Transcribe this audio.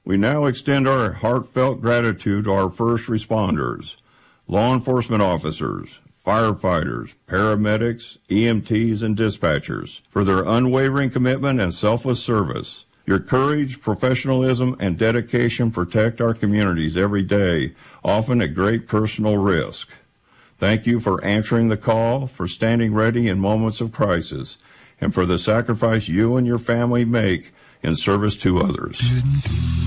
We now extend our heartfelt gratitude to our first responders, law enforcement officers, firefighters, paramedics, EMTs, and dispatchers for their unwavering commitment and selfless service. Your courage, professionalism, and dedication protect our communities every day, often at great personal risk. Thank you for answering the call, for standing ready in moments of crisis, and for the sacrifice you and your family make in service to others.